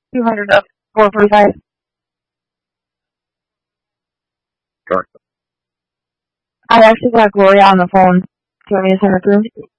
200 up 445. Sure. I actually got Gloria on the phone. Do you want me to send her through?